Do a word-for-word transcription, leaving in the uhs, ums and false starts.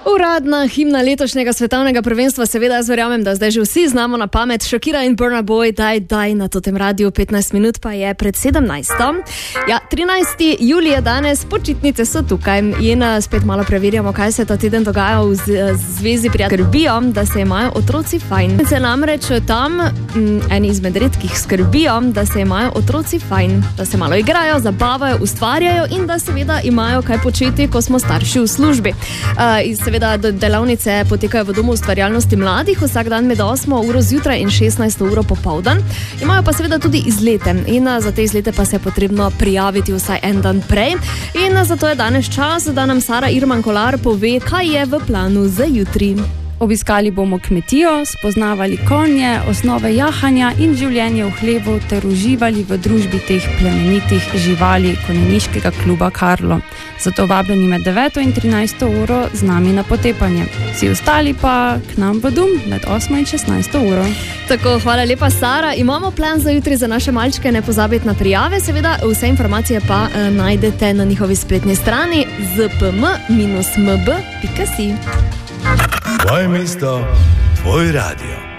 Uradna himna letošnjega svetovnega prvenstva, seveda jaz verjamem, da zdaj že vsi znamo na pamet. Shakira in Burna Boy, daj, daj na totem radiju, petnajst minut pa je pred sedemnajsto. Ja, trinajsti julij je danes, počitnice so tukaj in spet malo preverjamo, kaj se ta teden dogaja v zvezi prijateljev. Skrbijo, da se imajo otroci fajn. Se namreč tam m, eni izmed redkih skrbijo, da se imajo otroci fajn, da se malo igrajo, zabavajo, ustvarjajo in da seveda imajo kaj početi, ko smo starši v službi. Uh, seveda delavnice potekajo v domu ustvarjalnosti mladih, vsak dan med osmo uro zjutraj in šestnajsto uro popoldan. Imajo pa seveda tudi izlete in za te izlete pa se je potrebno prijaviti vsaj en dan prej. In zato je danes čas, da nam Sara Irman Kolar pove, kaj je v planu za jutri. Obiskali bomo kmetijo, spoznavali konje, osnove jahanja in življenje v hlevu ter uživali v družbi teh plemenitih živali konjeniškega kluba Karlo. Zato vabljeni med deveto in trinajsto uro z nami na potepanje. Vsi ostali pa k nam v dom med osmo in šestnajsto uro. Tako, hvala lepa, Sara. Imamo plan za jutri za naše malčke, ne pozabiti na prijave. Seveda, vse informacije pa eh, najdete na njihovi spletni strani z p m dash m b pika si. Tvoje mesto, tvoj radio.